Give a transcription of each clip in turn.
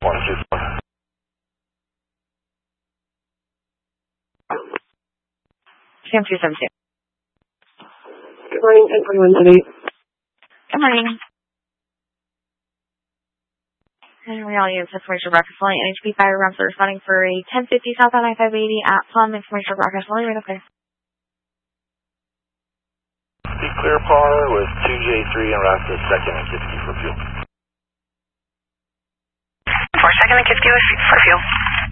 124. Sam 272. Good morning, 1041 City. Good morning. And we all use information breakfast line. NHP fire rounds are responding for a 1050 southbound I-580 at Plum. Information breakfast line. Right up there. Be clear par with 2J3 and route to 2nd and Kiski for fuel. 2nd and Kiski for fuel.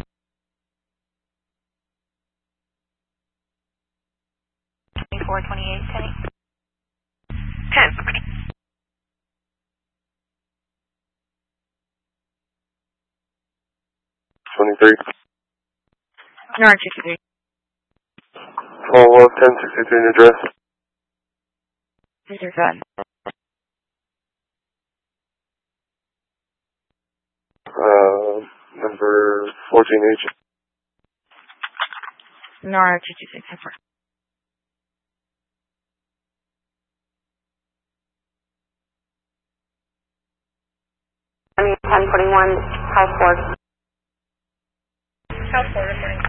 Kenny. 10. 23. North 63. Follow up 1063 in address. These are good. Number 14H. North 226. I mean, 1041, House Ford. House Ford reporting.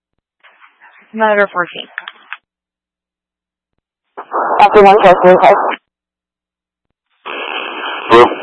Another 14. After 1 Chester,